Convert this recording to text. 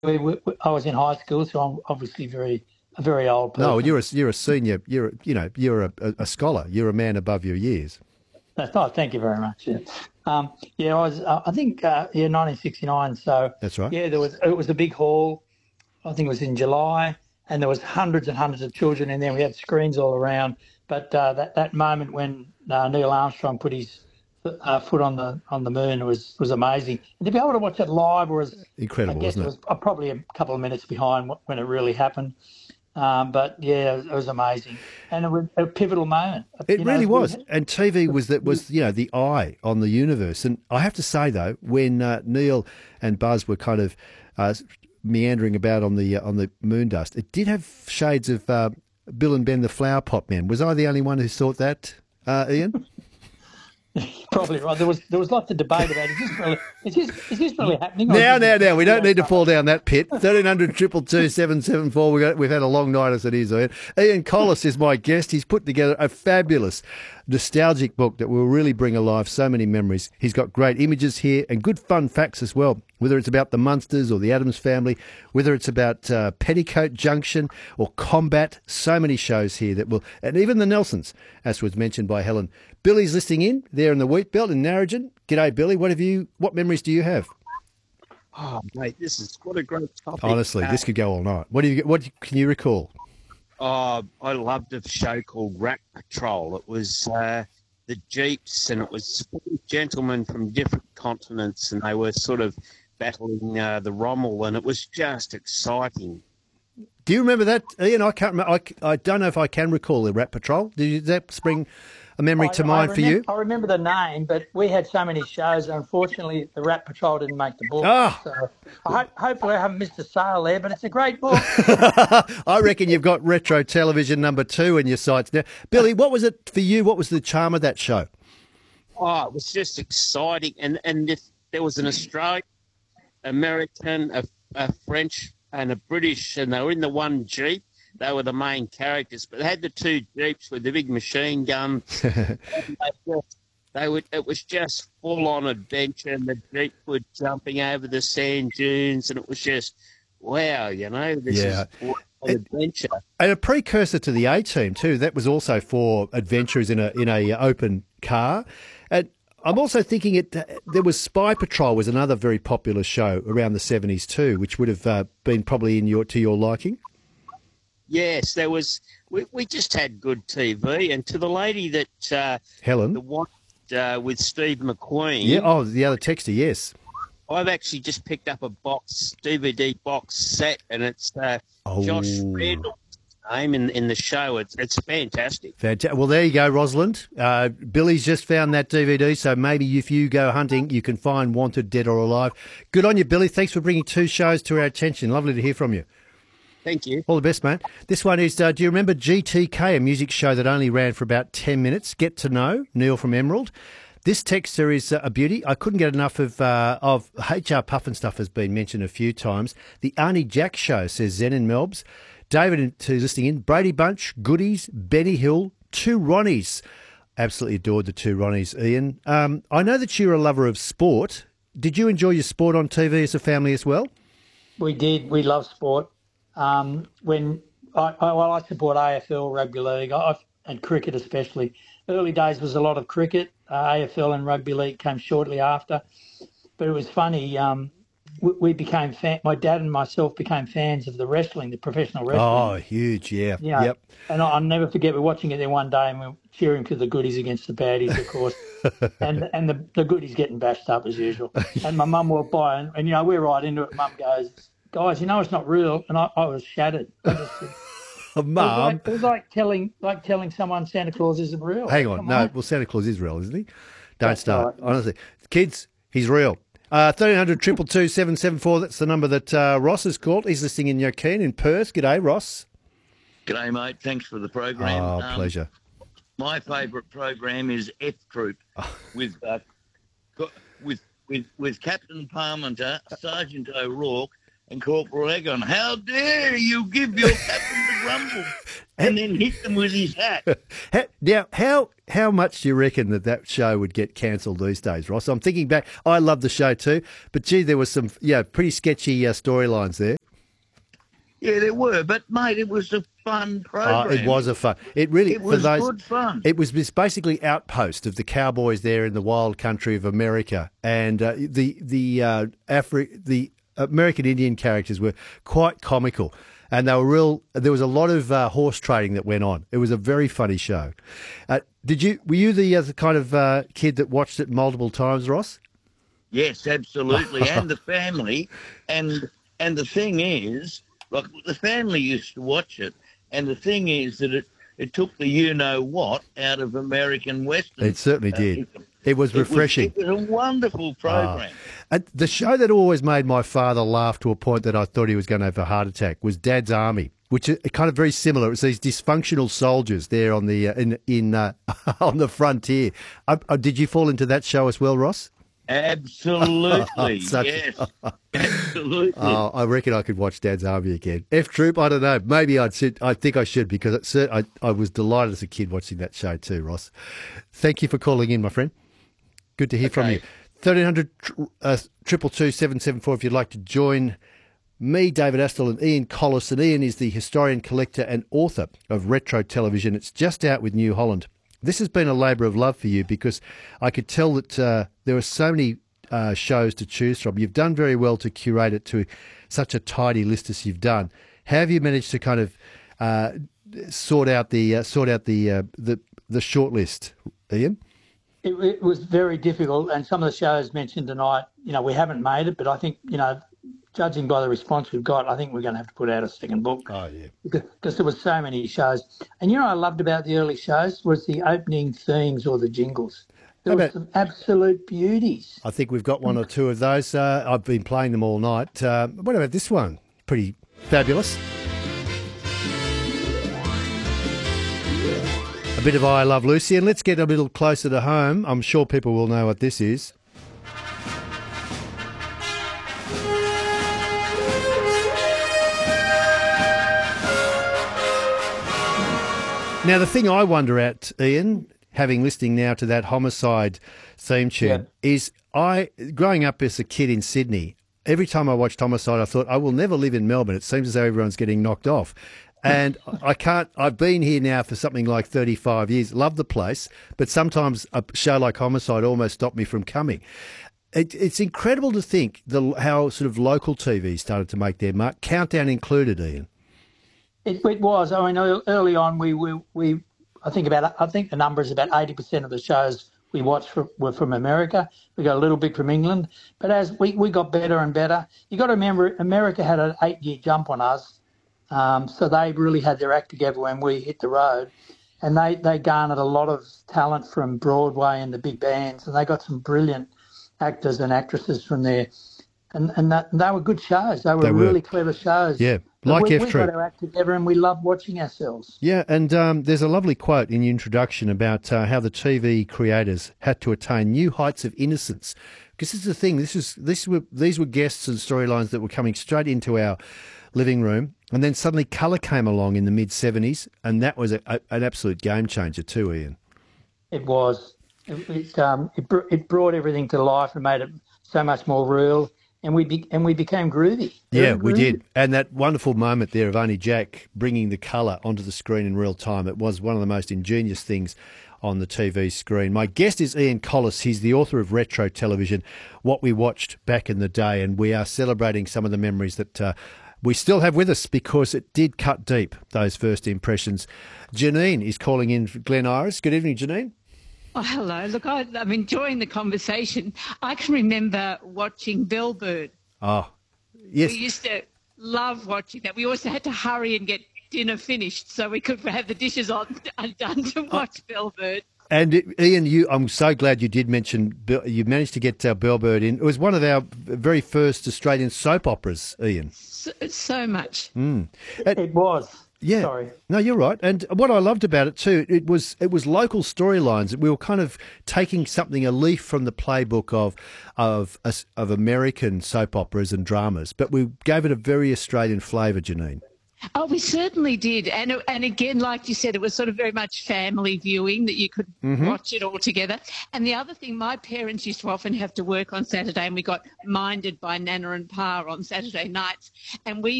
I was in high school, so I'm obviously a very old No, person. you're a senior. You're a scholar. You're a man above your years. Oh, thank you very much. Yeah, yeah, I was. I think yeah, 1969. So That's right. yeah, it was a big hall. I think it was in July, and there was hundreds and hundreds of children in there. We had screens all around. But that moment when Neil Armstrong put his foot on the moon was amazing. And to be able to watch it live was, I Incredible, guess, wasn't it it? was probably a couple of minutes behind when it really happened. But yeah, it was amazing, and it was a pivotal moment. It You know, really as we was. And TV was the eye on the universe. And I have to say though, when Neil and Buzz were kind of meandering about on the moon dust, it did have shades of Bill and Ben the Flower Pot Men. Was I the only one who thought that, Ian? probably right. There was lots of debate about is this really happening, or is Now, this now, just a now, we don't video need to cover? fall down that pit. 1300 222 774. We've had a long night as it is. Ian Collis is my guest. He's put together a fabulous, nostalgic book that will really bring alive so many memories. He's got great images here and good fun facts as well, whether it's about the Munsters or the Addams Family, whether it's about Petticoat Junction or Combat. So many shows here that will, and even the Nelsons, as was mentioned by Helen. Billy's listening in there in the wheat belt in Narrogin. G'day, Billy. What memories do you have? Oh, mate, this is what a great topic. Honestly, this could go all night. What can you recall? I loved a show called Rat Patrol. It was the Jeeps, and it was gentlemen from different continents, and they were sort of battling the Rommel, and it was just exciting. Do you remember that, Ian? I can't remember. I don't know if I can recall the Rat Patrol. Does that spring a memory to mind for you? I remember the name, but we had so many shows. Unfortunately, the Rat Patrol didn't make the book. Ah, So hopefully I haven't missed a sale there, but it's a great book. I reckon you've got retro television #2 in your sights now. Billy, what was it for you? What was the charm of that show? Oh, it was just exciting, and if there was an Australian, American, a French, and a British, and they were in the one Jeep. They were the main characters, but they had the two Jeeps with the big machine guns. It was just full on adventure, and the Jeep were jumping over the sand dunes, and it was just, wow, this Yeah. is an adventure. And a precursor to the A Team too. That was also for adventurers in a open car. And I'm also thinking there was Spy Patrol was another very popular show around the 70s too, which would have been probably to your liking. Yes, there was. We just had good TV, and to the lady that Helen. the one with Steve McQueen. Yeah. Oh, the other texter. Yes. I've actually just picked up a DVD box set, and it's Josh Randall's name in the show. It's fantastic. Well, there you go, Rosalind. Billy's just found that DVD, so maybe if you go hunting, you can find Wanted, Dead or Alive. Good on you, Billy. Thanks for bringing two shows to our attention. Lovely to hear from you. Thank you. All the best, mate. This one is, do you remember GTK, a music show that only ran for about 10 minutes? Get to know, Neil from Emerald. This texter is a beauty. I couldn't get enough of HR Puffin stuff has been mentioned a few times. The Arnie Jack Show, says Zen in Melbs. David, who's listening in, Brady Bunch, Goodies, Benny Hill, Two Ronnies. Absolutely adored the Two Ronnies, Ian. I know that you're a lover of sport. Did you enjoy your sport on TV as a family as well? We did. We love sport. When I support AFL rugby league and cricket especially. Early days was a lot of cricket. AFL and rugby league came shortly after. But it was funny. We became my dad and myself became fans of the professional Oh, wrestling. huge, yeah. Yeah, Yep. and I'll never forget. We're watching it there one day, and we're cheering for the Goodies against the Baddies, of course, and the Goodies getting bashed up as usual. And my mum walked by, and we're right into it. Mum goes, "Guys, it's not real," and I was shattered. I just said, Mum. it was like telling someone Santa Claus isn't real. Hang on. Come No, on, well, Santa Claus is real, isn't he? Don't that's start. right. Honestly. Kids, he's real. 1300 222 774. That's the number that Ross has called. He's listening in Yokeen in Perth. G'day, Ross. G'day, mate. Thanks for the program. Oh, pleasure. My favourite program is F Troop with with Captain Parmenter, Sergeant O'Rourke, and Corporal Egon. How dare you give your captain the grumble? and then hit them with his hat. Now, how much do you reckon that show would get cancelled these days, Ross? I'm thinking back. I love the show too, but gee, there was some pretty sketchy storylines there. Yeah, there were, but mate, it was a fun program. It was a fun. It was good fun. It was basically outpost of the cowboys there in the wild country of America, and the American Indian characters were quite comical, and they were real. There was a lot of horse trading that went on. It was a very funny show. Were you the kind of kid that watched it multiple times, Ross? Yes, absolutely, and the family, and the thing is, like the family used to watch it, and the thing is that it took the you-know-what out of American Western. It certainly did. It was refreshing. It was a wonderful program. The show that always made my father laugh to a point that I thought he was going to have a heart attack was Dad's Army, which is kind of very similar. It was these dysfunctional soldiers there on the on the frontier. Did you fall into that show as well, Ross? Absolutely, yes, absolutely. Oh, I reckon I could watch Dad's Army again. F Troop, I don't know. Maybe I think I should, because I was delighted as a kid watching that show too, Ross. Thank you for calling in, my friend. Good to hear from you. 1300 222 774 if you'd like to join me, David Astle, and Ian Collis. And Ian is the historian, collector and author of Retro Television. It's just out with New Holland. This has been a labour of love for you, because I could tell that there were so many shows to choose from. You've done very well to curate it to such a tidy list as you've done. How have you managed to kind of sort out the short list, Ian? It was very difficult, and some of the shows mentioned tonight, we haven't made it, but I think, judging by the response we've got, I think we're going to have to put out a second book. Oh, yeah. Because there were so many shows. And what I loved about the early shows was the opening themes or the jingles. There were some absolute beauties. I think we've got one or two of those. I've been playing them all night. What about this one? Pretty fabulous. A bit of I Love Lucy, and let's get a little closer to home. I'm sure people will know what this is. Now, the thing I wonder at, Ian, listening now to that Homicide theme tune, is growing up as a kid in Sydney, every time I watched Homicide, I thought, I will never live in Melbourne. It seems as though everyone's getting knocked off. And I've been here now for something like 35 years, love the place, but sometimes a show like Homicide almost stopped me from coming. It's incredible to think how sort of local TV started to make their mark, Countdown included, Ian. It was. I mean, early on, I think the number is about 80% of the shows we watched were from America. We got a little bit from England, but as we got better and better, you got to remember, America had an 8-year jump on us, so they really had their act together when we hit the road, and they garnered a lot of talent from Broadway and the big bands, and they got some brilliant actors and actresses from there. And they were good shows. They were really clever shows. Yeah, like F Troop. We got our act together and we loved watching ourselves. Yeah, and there's a lovely quote in your introduction about how the TV creators had to attain new heights of innocence. Because this is the thing. These were guests and storylines that were coming straight into our living room, and then suddenly colour came along in the mid-70s, and that was an absolute game changer too, Ian. It was. It brought everything to life and made it so much more real. And we became groovy. Yeah, we did. And that wonderful moment there of Only Jack bringing the colour onto the screen in real time, it was one of the most ingenious things on the TV screen. My guest is Ian Collis. He's the author of Retro Television, What We Watched Back in the Day, and we are celebrating some of the memories that we still have with us, because it did cut deep, those first impressions. Janine is calling in for Glen Iris. Good evening, Janine. Oh, hello. Look, I'm enjoying the conversation. I can remember watching Bellbird. Oh, yes. We used to love watching that. We also had to hurry and get dinner finished so we could have the dishes done to watch Bellbird. And Ian, I'm so glad you did mention, you managed to get Bellbird in. It was one of our very first Australian soap operas, Ian. So much. It was. Yeah. Sorry. No, you're right. And what I loved about it too, it was local storylines. We were kind of taking a leaf from the playbook of American soap operas and dramas, but we gave it a very Australian flavour, Janine. Oh, we certainly did. And again, like you said, it was sort of very much family viewing that you could watch it all together. And the other thing, my parents used to often have to work on Saturday, and we got minded by Nana and Pa on Saturday nights. And we